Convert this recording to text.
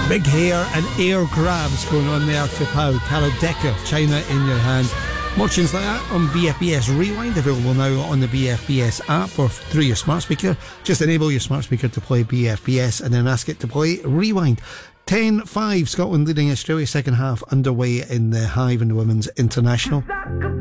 Big hair and air grabs going on there to Pau. Carol Decker, China in Your Hand. More tunes like that on BFBS Rewind, available now on the BFBS app or through your smart speaker. Just enable your smart speaker to play BFBS and then ask it to play Rewind. 10-5, Scotland leading Australia, second half underway in the Hive and the Women's International.